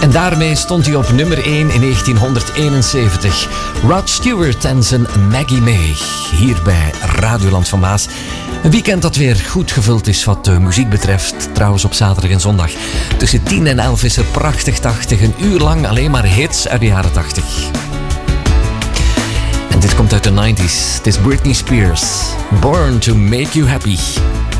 En daarmee stond hij op nummer 1 in 1971. Rod Stewart en zijn Maggie May. Hier bij Radioland van Maas. Een weekend dat weer goed gevuld is wat de muziek betreft. Trouwens op zaterdag en zondag. Tussen 10 en 11 is er prachtig 80. Een uur lang alleen maar hits uit de jaren 80. En dit komt uit de 90s. Het is Britney Spears. Born to Make You Happy.